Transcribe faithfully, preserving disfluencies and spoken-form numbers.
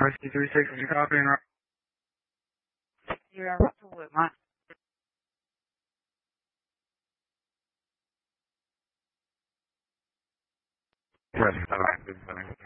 Rescue three six, is you copying? Yeah, what's the whip, man? Rescue seven,